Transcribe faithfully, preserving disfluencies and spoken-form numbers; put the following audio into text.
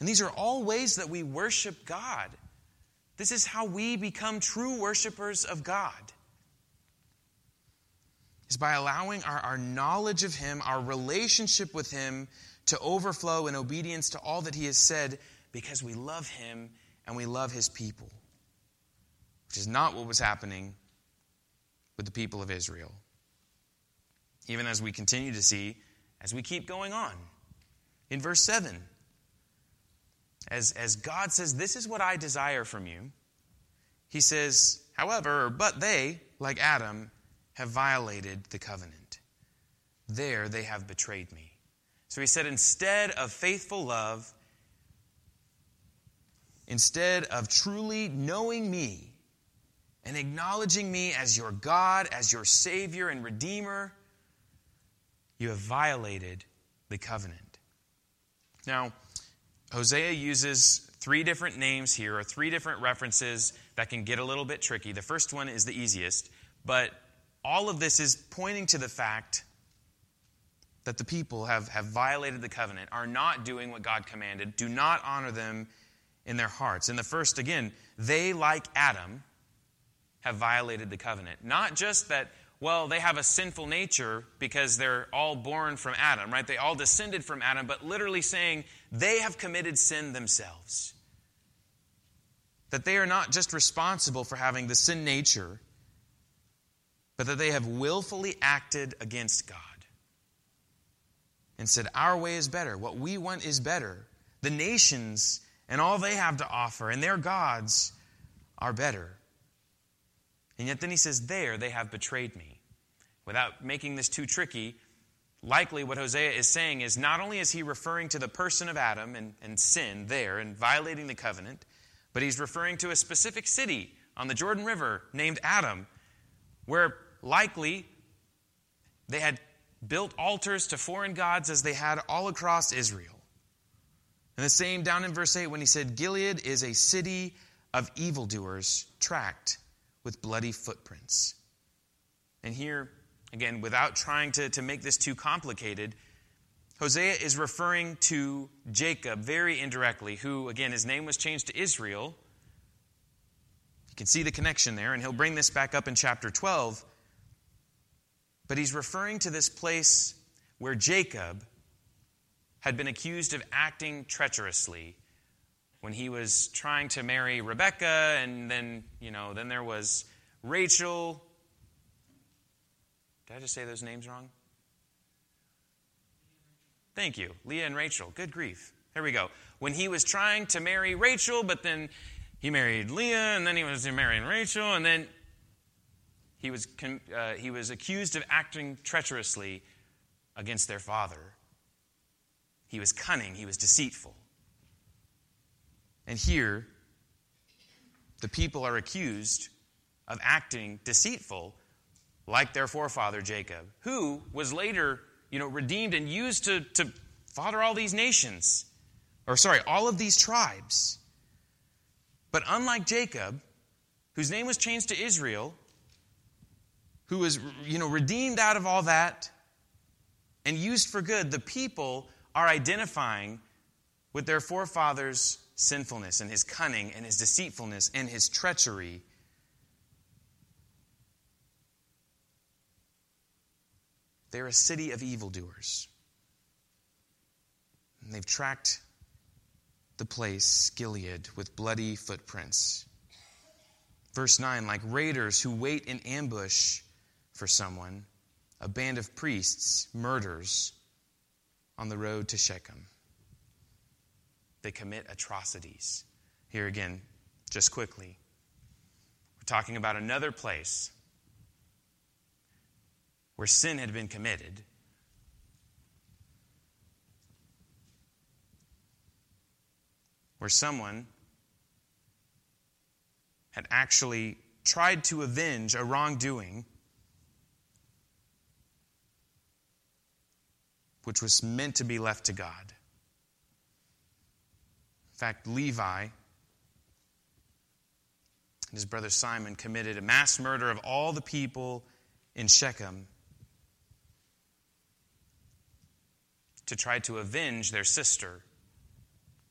And these are all ways that we worship God. This is how we become true worshipers of God. Is by allowing our, our knowledge of Him, our relationship with Him, to overflow in obedience to all that He has said, because we love Him and we love His people. Which is not what was happening with the people of Israel. Even as we continue to see, as we keep going on. In verse seven, as, as God says, this is what I desire from you. He says, however, but they, like Adam, have violated the covenant. There they have betrayed me. So he said, instead of faithful love, instead of truly knowing me and acknowledging me as your God, as your Savior and Redeemer, you have violated the covenant. Now, Hosea uses three different names here, or three different references that can get a little bit tricky. The first one is the easiest, but all of this is pointing to the fact that the people have, have violated the covenant, are not doing what God commanded, do not honor them in their hearts. And the first, again, they, like Adam, have violated the covenant. Not just that, well, they have a sinful nature because they're all born from Adam, right? They all descended from Adam, but literally saying they have committed sin themselves. That they are not just responsible for having the sin nature, but that they have willfully acted against God. And said, our way is better. What we want is better. The nations and all they have to offer and their gods are better. And yet then he says, there they have betrayed me. Without making this too tricky, likely what Hosea is saying is not only is he referring to the person of Adam and, and sin there and violating the covenant, but he's referring to a specific city on the Jordan River named Adam, where likely they had built altars to foreign gods as they had all across Israel. And the same down in verse eight when he said, Gilead is a city of evildoers tracked with bloody footprints. And here, again, without trying to, to make this too complicated, Hosea is referring to Jacob very indirectly, who, again, his name was changed to Israel. You can see the connection there, and he'll bring this back up in chapter twelve. But he's referring to this place where Jacob had been accused of acting treacherously when he was trying to marry Rebekah, and then, you know, then there was Rachel. Did I just say those names wrong? Thank you. Leah and Rachel. Good grief. There we go. When he was trying to marry Rachel, but then he married Leah, and then he was marrying Rachel, and then He was, uh, he was accused of acting treacherously against their father. He was cunning. He was deceitful. And here, the people are accused of acting deceitful like their forefather Jacob, who was later, you know, redeemed and used to, to father all these nations. Or sorry, all of these tribes. But unlike Jacob, whose name was changed to Israel, who was, you know, redeemed out of all that and used for good, the people are identifying with their forefathers' sinfulness and his cunning and his deceitfulness and his treachery. They're a city of evildoers. And they've tracked the place, Gilead, with bloody footprints. Verse nine, like raiders who wait in ambush for someone, a band of priests murders on the road to Shechem. They commit atrocities. Here again, just quickly, we're talking about another place where sin had been committed. Where someone had actually tried to avenge a wrongdoing which was meant to be left to God. In fact, Levi and his brother Simon committed a mass murder of all the people in Shechem to try to avenge their sister